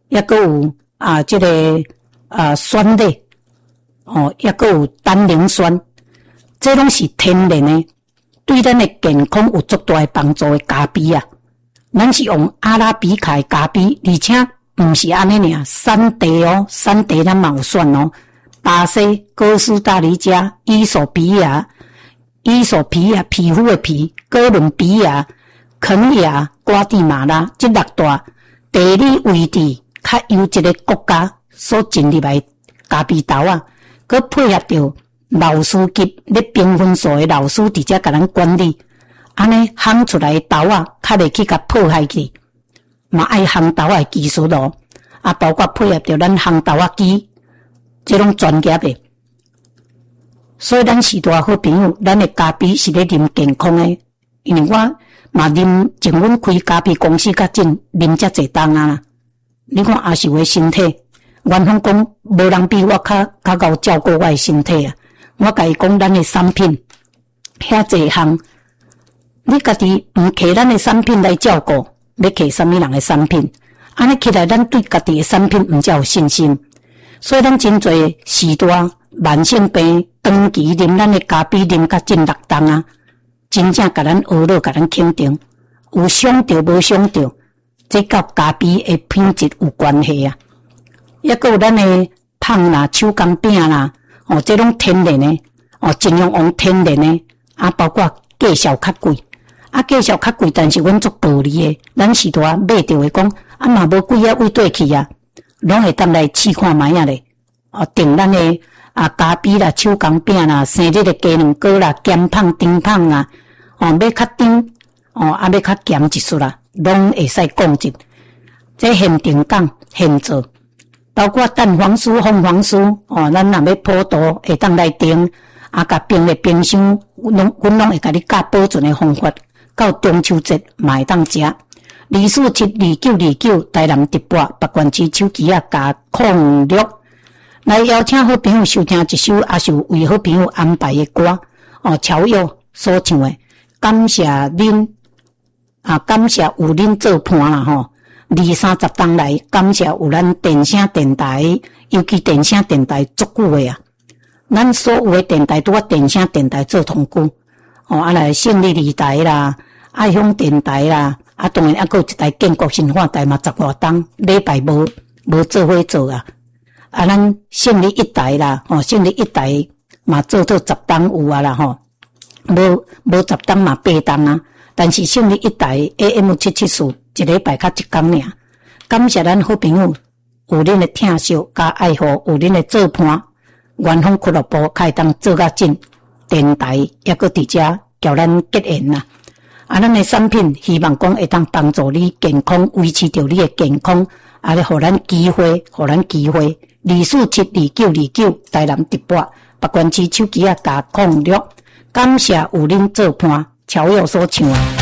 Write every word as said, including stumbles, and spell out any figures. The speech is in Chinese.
也阁有啊，这个啊酸类，哦，也阁有单宁酸，这拢是天然的，对咱的健康有足大的帮助的咖啡啊。咱是用阿拉比卡的咖啡，而且毋是安尼尔，山地哦，山地咱嘛有选哦。巴西、哥斯达黎加、伊索比亚、伊索比亚皮肤的皮、哥伦比亚、肯亚、瓜地马拉，这六大地理位置较优质的国家所进入来咖啡豆啊，佮配合着老师级咧评分数的老师直接甲咱管理，安尼烘出来的豆啊，较袂去甲破坏去，嘛爱烘豆的技术咯，啊，包括配合着咱烘豆啊机。这种专业的，所以咱时代好朋友，咱的咖啡是咧啉健康的，因为我嘛啉，从阮开咖啡公司较近，啉遮济档啊。你看阿秀的身体，原本讲无人比我较较够照顾我的身体啊。我甲伊讲，咱的产品遐济项，你家己毋摕咱的产品来照顾，要摕啥物人的产品？安尼起来，咱对家己的产品毋才有信心。所以咱真侪时代慢性病长期啉咱的咖啡啉甲真六档啊，真正甲咱学了甲咱肯定，有伤着无伤着，这甲咖啡的品质有关系啊。抑个有咱的芳啦、手工饼啦，哦，这拢天然的，哦，尽量用天然的，啊，包括价小较贵，啊，价小较贵，但是阮做道理的，咱时代买着的讲，啊嘛无贵啊，位对去啊。拢会当来试看卖啊咧，哦，订咱的啊咖啡啦、手工饼啦、生日的鸡卵糕啦、咸胖、甜胖啦，哦，要较甜，哦，啊要较咸一丝啦，拢会使讲一。这现定讲现做，包括蛋黄酥、凤凰酥，哦，咱若要普渡会当来订，啊，甲冰的冰箱，拢阮拢会甲你教保存的方法，到中秋节嘛会当食。二四七二九二九，台南直播北关区手机啊加控六，来邀请好朋友收听一首阿秀为好朋友安排的歌哦，乔佑所唱的，感谢恁啊，感谢有恁做伴啦吼，二三十档来，感谢有咱电声电台，尤其电声电台足久的啊，咱所有的电台拄啊电声电台做同久哦，啊来胜利二台啦，爱享电台啦。啊，当然还佫有一台建国新化台嘛，十外档礼拜无无做伙做啊。啊，咱胜利一台啦，吼、哦，胜利一台嘛做到十档有啊啦，吼，无无十档嘛八档啊。但是胜利一台 A M 七七四一礼拜较一工尔。感谢咱好朋友有恁的听惜甲爱护，有恁的做伴，元丰俱乐部较会当做甲真，电台抑佫伫遮叫咱结缘啦。啊，咱的产品希望讲会当帮助你健康，维持着你的健康，啊，咧，互咱机会，互咱机会。二四七二九二九，台南直播，北关区手机啊加控六，感谢有恁做伴，乔佑所唱啊。